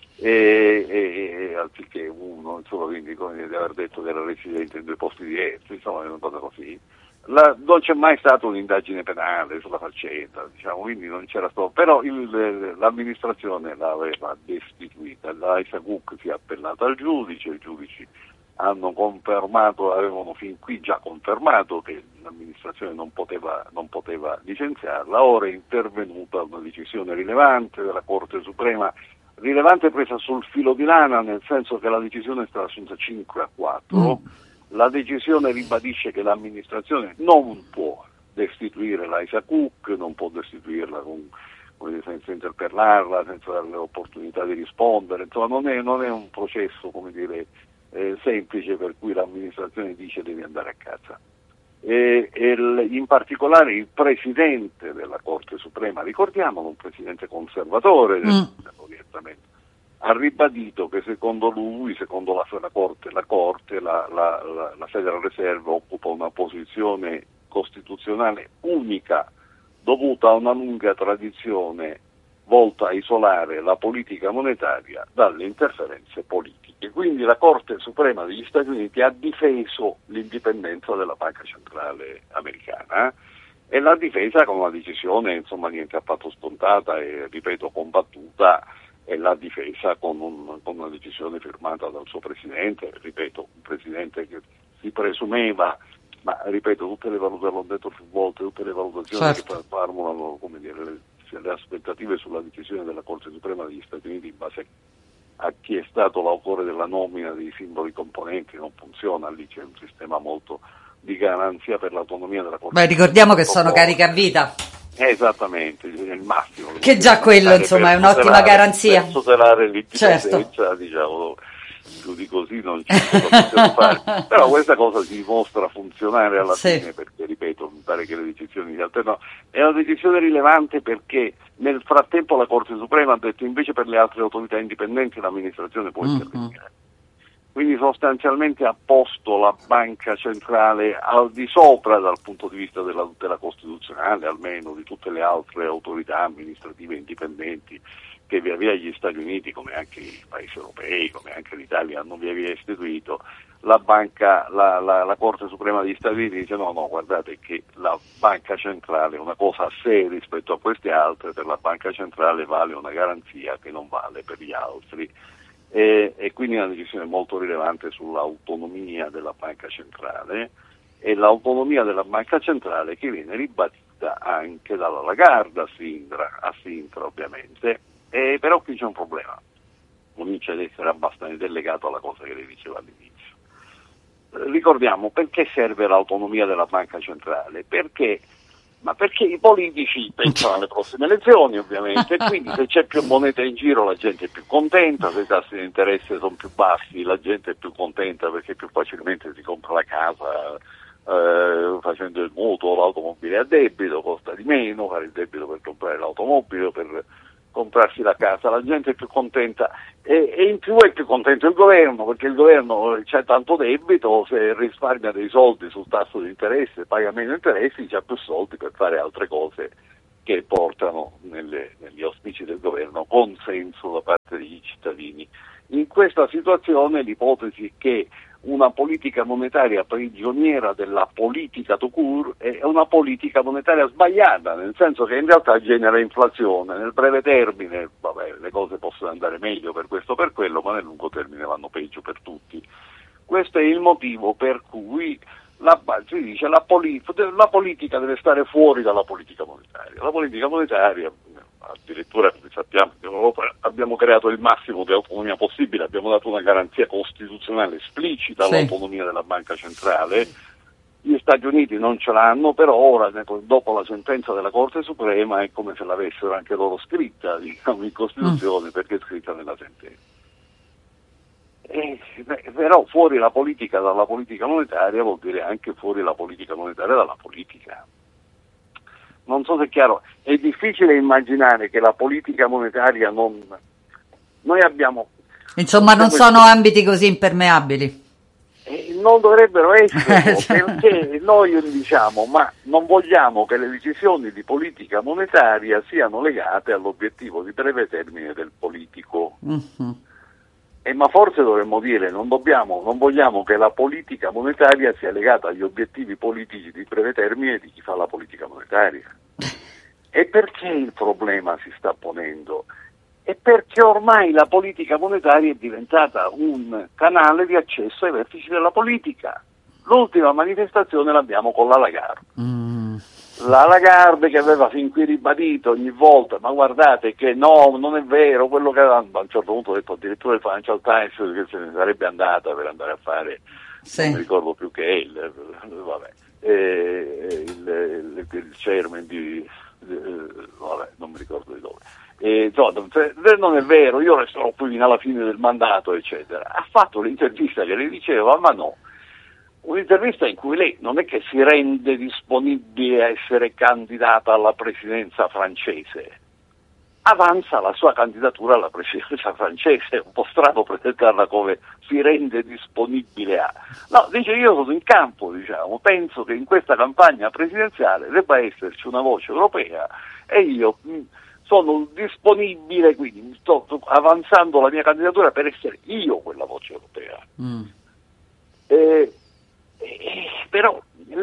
E anziché uno, insomma, quindi di aver detto che era residente in 2 posti diversi, insomma, è una cosa così. Non c'è mai stata un'indagine penale sulla faccenda, diciamo, quindi non c'era stato, però l'amministrazione l'aveva destituita. Liza Cook si è appellata al giudice, i giudici hanno confermato, avevano fin qui già confermato che l'amministrazione non poteva licenziarla. Ora è intervenuta una decisione rilevante della Corte Suprema, rilevante presa sul filo di lana, nel senso che la decisione è stata assunta 5-4. La decisione ribadisce che l'amministrazione non può destituire Liza Cook, non può destituirla senza interpellarla, senza darle l'opportunità di rispondere. Insomma, non è un processo, come dire, semplice, per cui l'amministrazione dice devi andare a casa. In particolare il presidente della Corte Suprema, ricordiamolo, un presidente conservatore orientamento, ha ribadito che secondo lui, secondo la Federal Reserve occupa una posizione costituzionale unica, dovuta a una lunga tradizione volta a isolare la politica monetaria dalle interferenze politiche. Quindi la Corte Suprema degli Stati Uniti ha difeso l'indipendenza della Banca Centrale Americana, e l'ha difesa con una decisione, insomma, niente affatto scontata e, ripeto, combattuta, e l'ha difesa con una decisione firmata dal suo presidente, ripeto, un presidente che si presumeva, ma ripeto, tutte le valutazioni, l'ho detto più volte, tutte le valutazioni che formulano, come dire, le aspettative sulla decisione della Corte Suprema degli Stati Uniti in base a chi è stato l'autore della nomina dei singoli componenti non funziona. Lì c'è un sistema molto di garanzia per l'autonomia della Corte. Ricordiamo che sono carica a vita. Esattamente, è il massimo. Che già quello, insomma, è un'ottima garanzia. Per tutelare l'indipendenza, certo. Diciamo, più di così non c'è cosa possiamo fare. Però questa cosa si dimostra funzionare alla fine, perché, ripeto, mi pare che le decisioni di alternano. È una decisione rilevante perché nel frattempo la Corte Suprema ha detto invece per le altre autorità indipendenti l'amministrazione può intervenire. Quindi sostanzialmente ha posto la banca centrale al di sopra, dal punto di vista della tutela costituzionale, almeno di tutte le altre autorità amministrative indipendenti che via via gli Stati Uniti, come anche i paesi europei, come anche l'Italia, hanno via via istituito. La Corte Suprema degli Stati Uniti dice no, guardate che la banca centrale è una cosa a sé rispetto a queste altre, per la banca centrale vale una garanzia che non vale per gli altri. E quindi è una decisione molto rilevante sull'autonomia della banca centrale, e l'autonomia della banca centrale che viene ribadita anche dalla Lagarde a Sintra ovviamente, però qui c'è un problema, comincia ad essere abbastanza legato alla cosa che lei diceva all'inizio. Ricordiamo perché serve l'autonomia della banca centrale, perché Ma perché i politici pensano alle prossime elezioni, ovviamente, e quindi se c'è più moneta in giro la gente è più contenta, se i tassi di interesse sono più bassi la gente è più contenta perché più facilmente si compra la casa facendo il mutuo, l'automobile a debito, costa di meno fare il debito per comprare l'automobile, per comprarsi la casa, la gente è più contenta e in più è più contento il governo, perché il governo c'è tanto debito, se risparmia dei soldi sul tasso di interesse, paga meno interessi, c'ha più soldi per fare altre cose che portano negli auspici del governo consenso da parte degli cittadini. In questa situazione l'ipotesi che una politica monetaria prigioniera della politica tout court è una politica monetaria sbagliata, nel senso che in realtà genera inflazione. Nel breve termine, le cose possono andare meglio per questo o per quello, ma nel lungo termine vanno peggio per tutti. Questo è il motivo per cui si dice la politica deve stare fuori dalla politica monetaria. La politica monetaria, addirittura sappiamo che in Europa abbiamo creato il massimo di autonomia possibile, abbiamo dato una garanzia costituzionale esplicita all'autonomia della banca centrale. Gli Stati Uniti non ce l'hanno, però ora, dopo la sentenza della Corte Suprema, è come se l'avessero anche loro scritta, in Costituzione, perché è scritta nella sentenza. Però fuori la politica dalla politica monetaria vuol dire anche fuori la politica monetaria dalla politica. Non so se è chiaro, è difficile immaginare che la politica monetaria noi abbiamo... Insomma, non sono ambiti così impermeabili. Non dovrebbero essere, perché noi diciamo, ma non vogliamo che le decisioni di politica monetaria siano legate all'obiettivo di breve termine del politico. Ma forse dovremmo dire, non vogliamo che la politica monetaria sia legata agli obiettivi politici di breve termine di chi fa la politica monetaria. E perché il problema si sta ponendo? È perché ormai la politica monetaria è diventata un canale di accesso ai vertici della politica. L'ultima manifestazione l'abbiamo con la Lagarde. La Lagarde che aveva fin qui ribadito ogni volta, ma guardate che no, non è vero, quello che a un certo punto ha detto addirittura il Financial Times che se ne sarebbe andata per andare a fare, non mi ricordo più che è, il chairman non mi ricordo di dove. Non è vero, io resterò qui fino alla fine del mandato, eccetera. Ha fatto l'intervista che le diceva, ma no. Un'intervista in cui lei non è che si rende disponibile a essere candidata alla presidenza francese, avanza la sua candidatura alla presidenza francese, è un po' strano presentarla come si rende disponibile a... No, dice io sono in campo, penso che in questa campagna presidenziale debba esserci una voce europea e io sono disponibile, quindi sto avanzando la mia candidatura per essere io quella voce europea. Però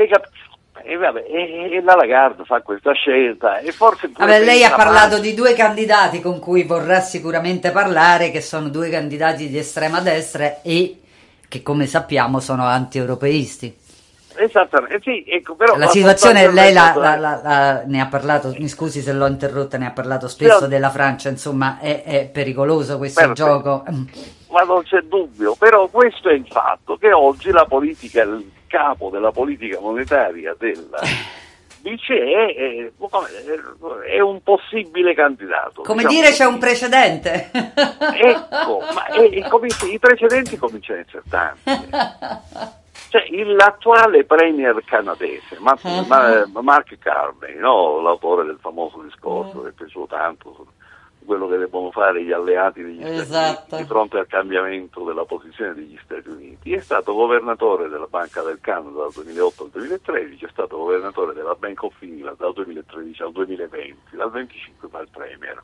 la Lagarde fa questa scelta e forse lei ha parlato di due candidati con cui vorrà sicuramente parlare, che sono due candidati di estrema destra e che, come sappiamo, sono anti-europeisti. Esattamente, sì, ecco, però la situazione lei ne ha parlato, mi scusi se l'ho interrotta, ne ha parlato spesso della Francia, insomma è pericoloso questo gioco. Ma non c'è dubbio, però questo è il fatto che oggi la politica, il capo della politica monetaria della BCE è un possibile candidato. Come dire, c'è un precedente. Ecco, ma i precedenti cominciano a essere tanti. Cioè, l'attuale premier canadese, Mark Carney, l'autore del famoso discorso che è piaciuto tanto, quello che devono fare gli alleati degli Stati Uniti di fronte al cambiamento della posizione degli Stati Uniti. È stato governatore della Banca del Canada dal 2008 al 2013, è stato governatore della Bank of England dal 2013 al 2020, dal 25 fa il premier.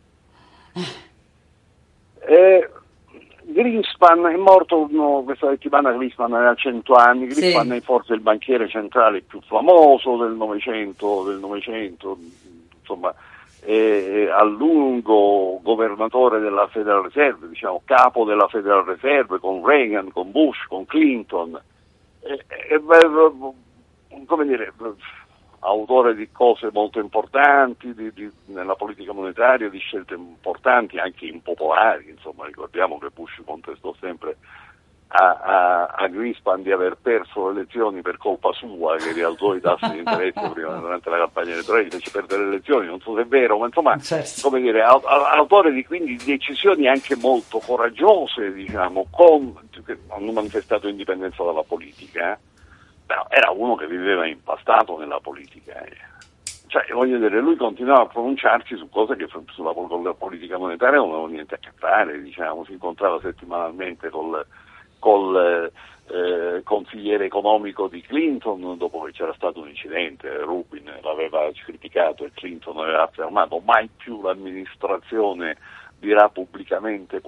Greenspan è morto questa settimana. Greenspan aveva 100 anni. Greenspan è forse il banchiere centrale più famoso del Novecento, insomma, a lungo governatore della Federal Reserve, capo della Federal Reserve con Reagan, con Bush, con Clinton, come dire, autore di cose molto importanti nella politica monetaria, di scelte importanti anche impopolari. Insomma, ricordiamo che Bush contestò sempre a Greenspan di aver perso le elezioni per colpa sua, che rialzò i tassi di interesse prima durante la campagna elettorale, gli fece perdere le elezioni, non so se è vero, ma insomma, certo. come dire, autore di quindi decisioni anche molto coraggiose, diciamo, che hanno manifestato indipendenza dalla politica, però era uno che viveva impastato nella politica. Cioè, voglio dire, lui continuava a pronunciarsi su cose che sulla politica monetaria non avevano niente a che fare, diciamo, si incontrava settimanalmente col consigliere economico di Clinton dopo che c'era stato un incidente, Rubin l'aveva criticato e Clinton aveva affermato mai più l'amministrazione dirà pubblicamente